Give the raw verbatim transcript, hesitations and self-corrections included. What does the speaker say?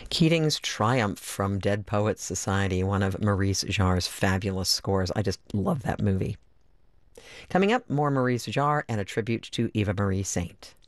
Keating's Triumph from Dead Poets Society, one of Maurice Jarre's fabulous scores. I just love that movie. Coming up, more Maurice Jarre and a tribute to Eva Marie Saint.